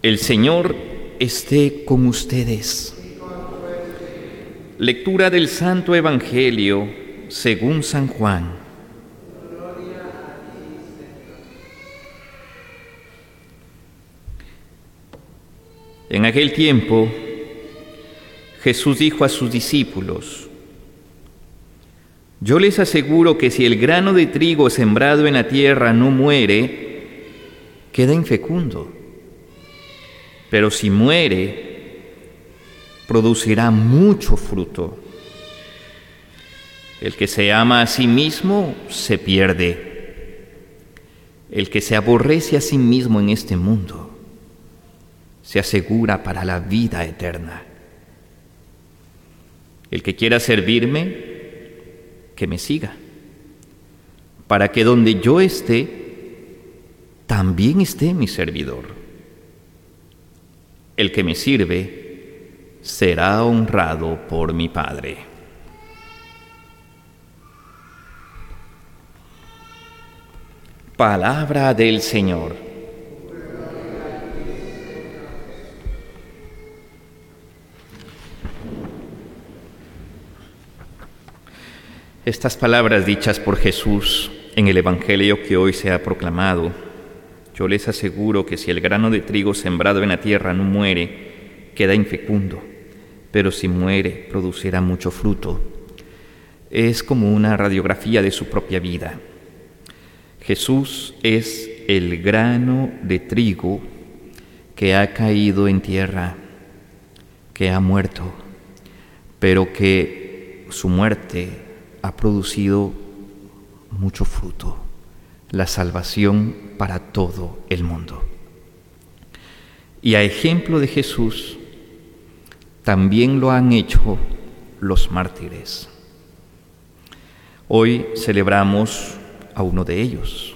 El Señor esté con ustedes. Lectura del Santo Evangelio según San Juan. En aquel tiempo, Jesús dijo a sus discípulos: Yo les aseguro que si el grano de trigo sembrado en la tierra no muere, queda infecundo. Pero si muere, producirá mucho fruto. El que se ama a sí mismo se pierde. El que se aborrece a sí mismo en este mundo se asegura para la vida eterna. El que quiera servirme, que me siga, para que donde yo esté, también esté mi servidor. El que me sirve será honrado por mi Padre. Palabra del Señor. Estas palabras dichas por Jesús en el Evangelio que hoy se ha proclamado: yo les aseguro que si el grano de trigo sembrado en la tierra no muere, queda infecundo, pero si muere, producirá mucho fruto. Es como una radiografía de su propia vida. Jesús es el grano de trigo que ha caído en tierra, que ha muerto, pero que su muerte ha producido mucho fruto, la salvación para todo el mundo. Y a ejemplo de Jesús, también lo han hecho los mártires. Hoy celebramos a uno de ellos,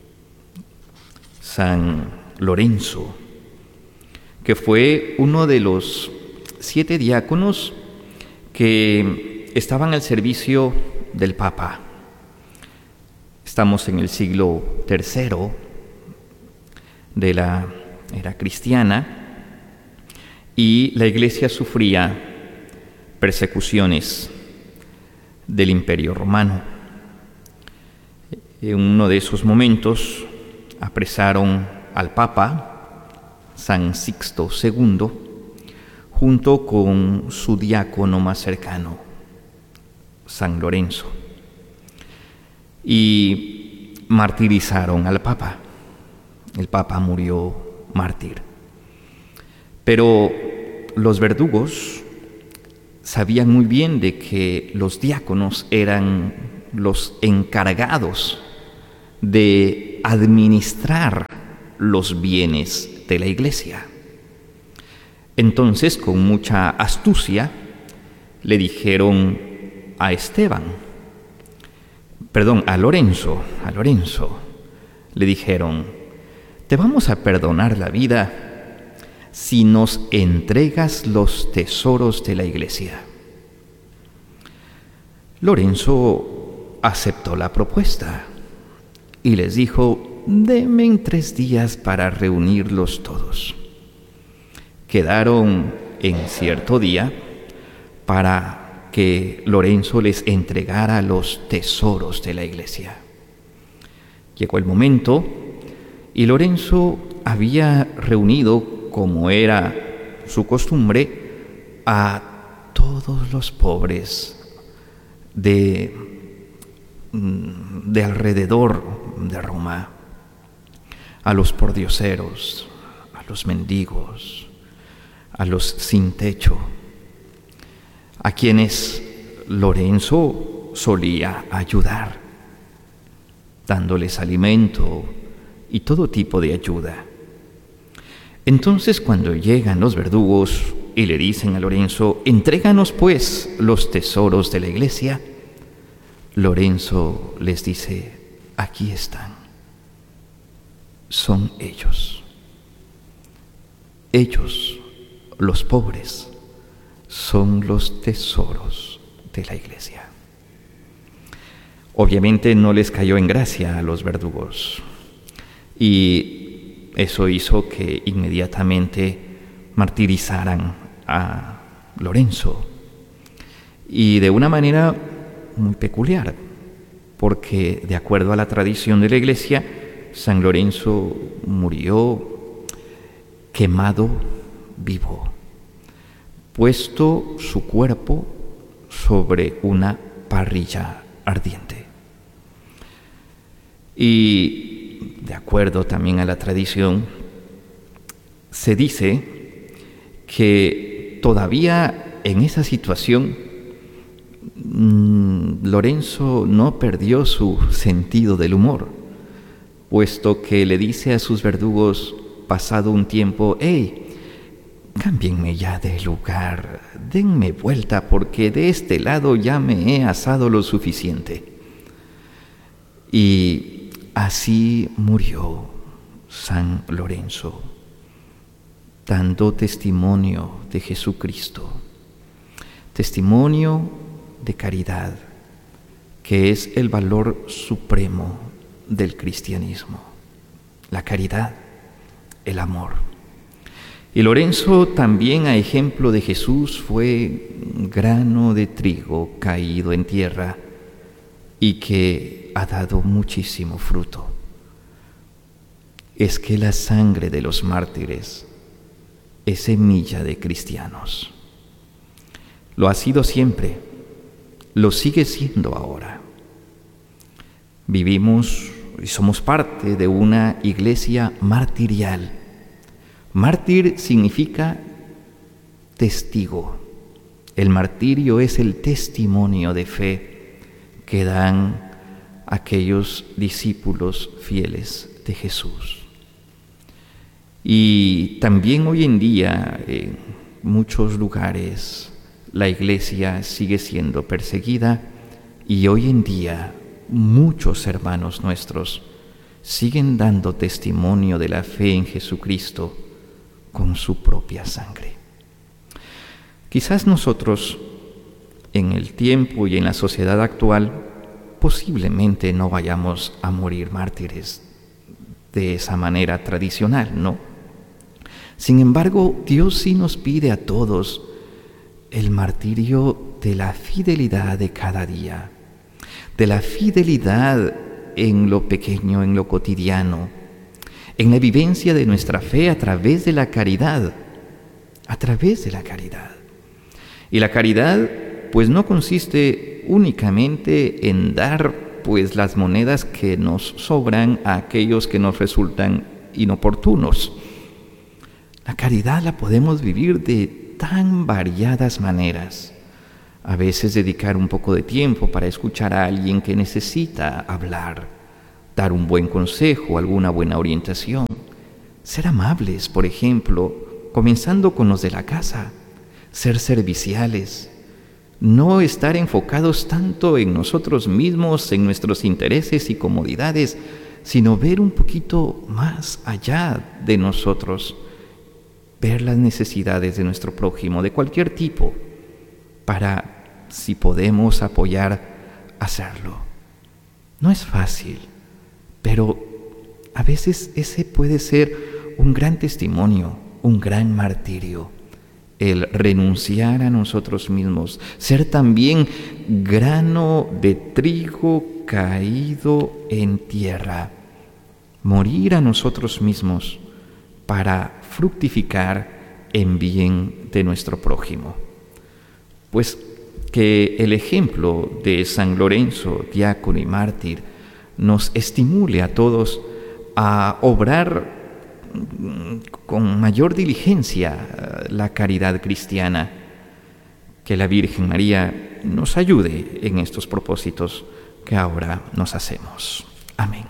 San Lorenzo, que fue uno de los 7 diáconos que estaban al servicio del Papa. Estamos en el siglo III de la era cristiana y la Iglesia sufría persecuciones del Imperio Romano. En uno de esos momentos apresaron al Papa, San Sixto II, junto con su diácono más cercano, San Lorenzo, y martirizaron al Papa. El Papa murió mártir. Pero los verdugos sabían muy bien de que los diáconos eran los encargados de administrar los bienes de la Iglesia. Entonces, con mucha astucia, le dijeron a Lorenzo, le dijeron: te vamos a perdonar la vida si nos entregas los tesoros de la Iglesia. Lorenzo aceptó la propuesta y les dijo: denme 3 días para reunirlos todos. Quedaron en cierto día para que Lorenzo les entregara los tesoros de la Iglesia. Llegó el momento y Lorenzo había reunido, como era su costumbre, a todos los pobres de alrededor de Roma, a los pordioseros, a los mendigos, a los sin techo, a quienes Lorenzo solía ayudar, dándoles alimento y todo tipo de ayuda. Entonces, cuando llegan los verdugos y le dicen a Lorenzo: entréganos pues los tesoros de la Iglesia, Lorenzo les dice: aquí están, son ellos. Ellos, los pobres, son los tesoros de la Iglesia. Obviamente no les cayó en gracia a los verdugos y eso hizo que inmediatamente martirizaran a Lorenzo, y de una manera muy peculiar, porque de acuerdo a la tradición de la Iglesia, San Lorenzo murió quemado vivo, puesto su cuerpo sobre una parrilla ardiente. Y de acuerdo también a la tradición, se dice que todavía en esa situación Lorenzo no perdió su sentido del humor, puesto que le dice a sus verdugos, pasado un tiempo: «¡Hey! Cámbienme ya de lugar, denme vuelta, porque de este lado ya me he asado lo suficiente». Y así murió San Lorenzo, dando testimonio de Jesucristo, testimonio de caridad, que es el valor supremo del cristianismo, la caridad, el amor. Y Lorenzo también, a ejemplo de Jesús, fue grano de trigo caído en tierra y que ha dado muchísimo fruto. Es que la sangre de los mártires es semilla de cristianos. Lo ha sido siempre, lo sigue siendo ahora. Vivimos y somos parte de una iglesia martirial. Mártir significa testigo. El martirio es el testimonio de fe que dan aquellos discípulos fieles de Jesús. Y también hoy en día, en muchos lugares, la iglesia sigue siendo perseguida, y hoy en día muchos hermanos nuestros siguen dando testimonio de la fe en Jesucristo con su propia sangre. Quizás nosotros, en el tiempo y en la sociedad actual, posiblemente no vayamos a morir mártires de esa manera tradicional, ¿no? Sin embargo, Dios sí nos pide a todos el martirio de la fidelidad de cada día, de la fidelidad en lo pequeño, en lo cotidiano, en la vivencia de nuestra fe a través de la caridad, a través de la caridad. Y la caridad, pues, no consiste únicamente en dar, pues, las monedas que nos sobran a aquellos que nos resultan inoportunos. La caridad la podemos vivir de tan variadas maneras. A veces dedicar un poco de tiempo para escuchar a alguien que necesita hablar, dar un buen consejo, alguna buena orientación. Ser amables, por ejemplo, comenzando con los de la casa. Ser serviciales. No estar enfocados tanto en nosotros mismos, en nuestros intereses y comodidades, sino ver un poquito más allá de nosotros. Ver las necesidades de nuestro prójimo, de cualquier tipo, para, si podemos apoyar, hacerlo. No es fácil, pero a veces ese puede ser un gran testimonio, un gran martirio, el renunciar a nosotros mismos, ser también grano de trigo caído en tierra, morir a nosotros mismos para fructificar en bien de nuestro prójimo. Pues que el ejemplo de San Lorenzo, diácono y mártir, nos estimule a todos a obrar con mayor diligencia la caridad cristiana. Que la Virgen María nos ayude en estos propósitos que ahora nos hacemos. Amén.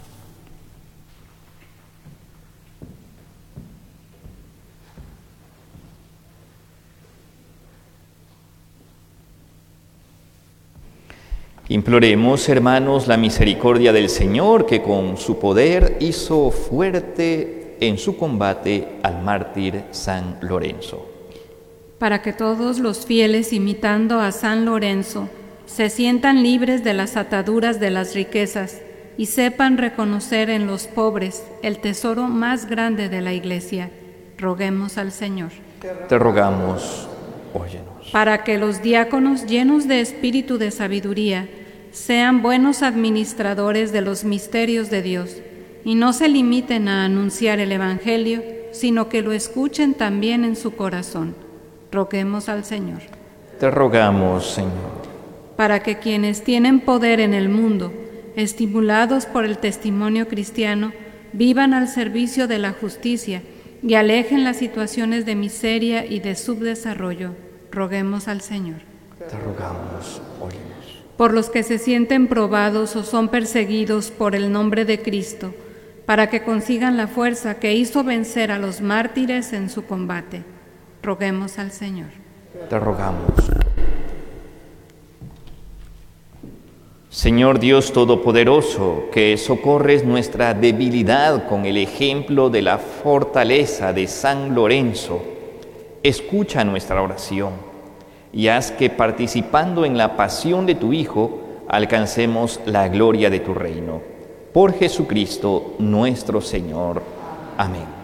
Imploremos, hermanos, la misericordia del Señor, que con su poder hizo fuerte en su combate al mártir San Lorenzo. Para que todos los fieles, imitando a San Lorenzo, se sientan libres de las ataduras de las riquezas y sepan reconocer en los pobres el tesoro más grande de la Iglesia. Roguemos al Señor. Te rogamos, óyenos. Para que los diáconos, llenos de espíritu de sabiduría, sean buenos administradores de los misterios de Dios, y no se limiten a anunciar el Evangelio, sino que lo escuchen también en su corazón. Roguemos al Señor. Te rogamos, Señor. Para que quienes tienen poder en el mundo, estimulados por el testimonio cristiano, vivan al servicio de la justicia y alejen las situaciones de miseria y de subdesarrollo. Roguemos al Señor. Te rogamos, óyenos. Por los que se sienten probados o son perseguidos por el nombre de Cristo, para que consigan la fuerza que hizo vencer a los mártires en su combate. Roguemos al Señor. Te rogamos. Señor Dios Todopoderoso, que socorres nuestra debilidad con el ejemplo de la fortaleza de San Lorenzo, escucha nuestra oración y haz que participando en la pasión de tu Hijo, alcancemos la gloria de tu reino. Por Jesucristo nuestro Señor. Amén.